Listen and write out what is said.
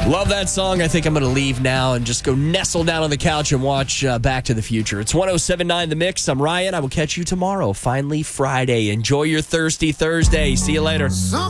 Love that song. I think I'm going to leave now and just go nestle down on the couch and watch Back to the Future. It's 107.9 The Mix. I'm Ryan. I will catch you tomorrow. Finally Friday. Enjoy your Thirsty Thursday. See you later.